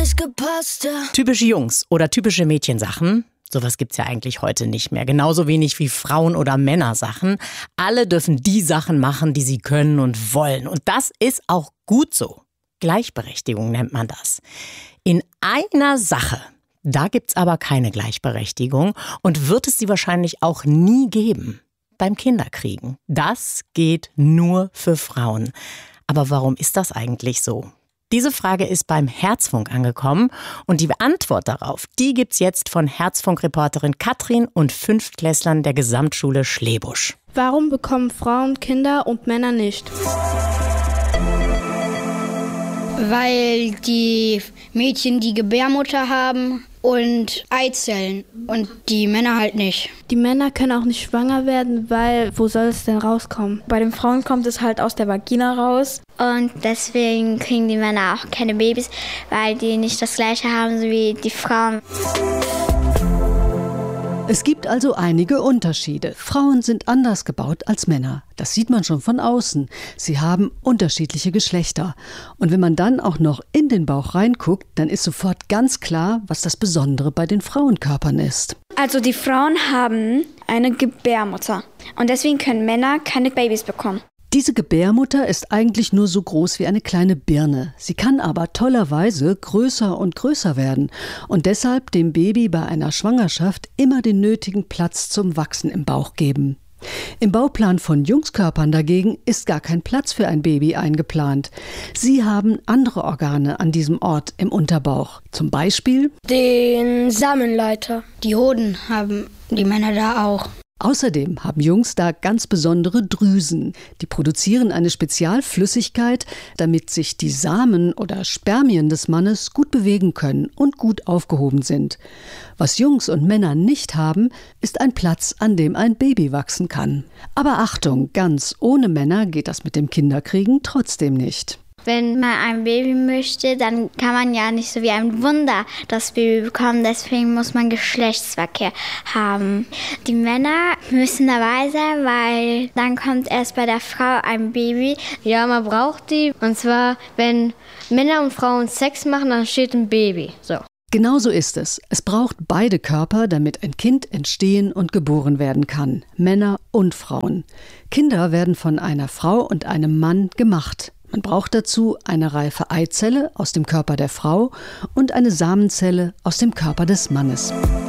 nicht gepasst, ja. Typische Jungs- oder typische Mädchensachen, sowas gibt's ja eigentlich heute nicht mehr. Genauso wenig wie Frauen- oder Männersachen. Alle dürfen die Sachen machen, die sie können und wollen. Und das ist auch gut so. Gleichberechtigung nennt man das. In einer Sache, da gibt's aber keine Gleichberechtigung und wird es sie wahrscheinlich auch nie geben. Beim Kinderkriegen. Das geht nur für Frauen. Aber warum ist das eigentlich so? Diese Frage ist beim Herzfunk angekommen und die Antwort darauf, die gibt's jetzt von Herzfunk-Reporterin Katrin und Fünftklässlern der Gesamtschule Schlebusch. Warum bekommen Frauen Kinder und Männer nicht? Weil die Mädchen die Gebärmutter haben und Eizellen und die Männer halt nicht. Die Männer können auch nicht schwanger werden, weil wo soll es denn rauskommen? Bei den Frauen kommt es halt aus der Vagina raus. Und deswegen kriegen die Männer auch keine Babys, weil die nicht das Gleiche haben wie die Frauen. Es gibt also einige Unterschiede. Frauen sind anders gebaut als Männer. Das sieht man schon von außen. Sie haben unterschiedliche Geschlechter. Und wenn man dann auch noch in den Bauch reinguckt, dann ist sofort ganz klar, was das Besondere bei den Frauenkörpern ist. Also die Frauen haben eine Gebärmutter und deswegen können Männer keine Babys bekommen. Diese Gebärmutter ist eigentlich nur so groß wie eine kleine Birne. Sie kann aber tollerweise größer und größer werden und deshalb dem Baby bei einer Schwangerschaft immer den nötigen Platz zum Wachsen im Bauch geben. Im Bauplan von Jungskörpern dagegen ist gar kein Platz für ein Baby eingeplant. Sie haben andere Organe an diesem Ort im Unterbauch. Zum Beispiel Den Samenleiter. Die Hoden haben die Männer da auch. Außerdem haben Jungs da ganz besondere Drüsen. Die produzieren eine Spezialflüssigkeit, damit sich die Samen oder Spermien des Mannes gut bewegen können und gut aufgehoben sind. Was Jungs und Männer nicht haben, ist ein Platz, an dem ein Baby wachsen kann. Aber Achtung, ganz ohne Männer geht das mit dem Kinderkriegen trotzdem nicht. Wenn man ein Baby möchte, dann kann man ja nicht so wie ein Wunder das Baby bekommen. Deswegen muss man Geschlechtsverkehr haben. Die Männer müssen dabei sein, weil dann kommt erst bei der Frau ein Baby. Ja, man braucht die. Und zwar, wenn Männer und Frauen Sex machen, dann steht ein Baby. So. Genau so ist es. Es braucht beide Körper, damit ein Kind entstehen und geboren werden kann. Männer und Frauen. Kinder werden von einer Frau und einem Mann gemacht. Man braucht dazu eine reife Eizelle aus dem Körper der Frau und eine Samenzelle aus dem Körper des Mannes.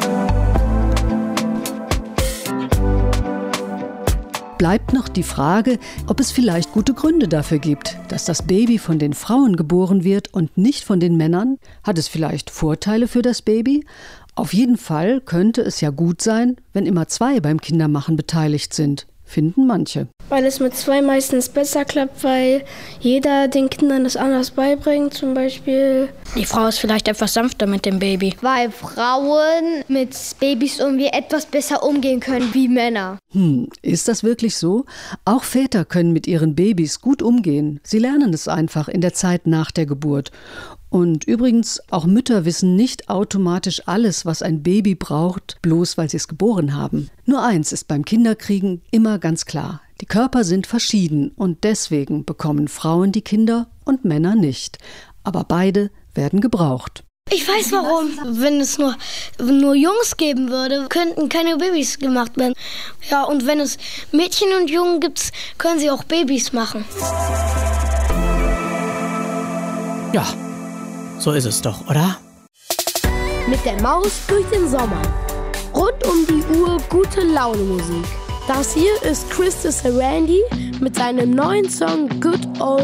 Bleibt noch die Frage, ob es vielleicht gute Gründe dafür gibt, dass das Baby von den Frauen geboren wird und nicht von den Männern. Hat es vielleicht Vorteile für das Baby? Auf jeden Fall könnte es ja gut sein, wenn immer zwei beim Kindermachen beteiligt sind. Finden manche. Weil es mit zwei meistens besser klappt, weil jeder den Kindern das anders beibringt. Zum Beispiel, Die Frau ist vielleicht etwas sanfter mit dem Baby. Weil Frauen mit Babys irgendwie etwas besser umgehen können wie Männer. Ist das wirklich so? Auch Väter können mit ihren Babys gut umgehen. Sie lernen es einfach in der Zeit nach der Geburt. Und übrigens, auch Mütter wissen nicht automatisch alles, was ein Baby braucht, bloß weil sie es geboren haben. Nur eins ist beim Kinderkriegen immer ganz klar. Die Körper sind verschieden und deswegen bekommen Frauen die Kinder und Männer nicht. Aber beide werden gebraucht. Ich weiß warum. Wenn es nur Jungs geben würde, könnten keine Babys gemacht werden. Ja, und wenn es Mädchen und Jungen gibt, können sie auch Babys machen. Ja, so ist es doch, oder? Mit der Maus durch den Sommer. Rund um die Uhr gute Laune Musik. Das hier ist Christus Randy mit seinem neuen Song Good Old